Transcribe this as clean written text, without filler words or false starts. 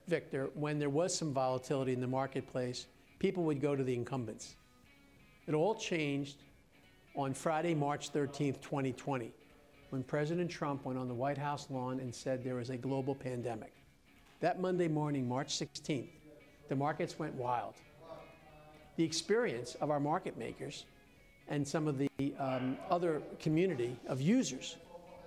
Victor, when there was some volatility in the marketplace, people would go to the incumbents. It all changed on Friday, March 13th, 2020, when President Trump went on the White House lawn and said there was a global pandemic. That Monday morning, March 16th, the markets went wild. The experience of our market makers and some of the other community of users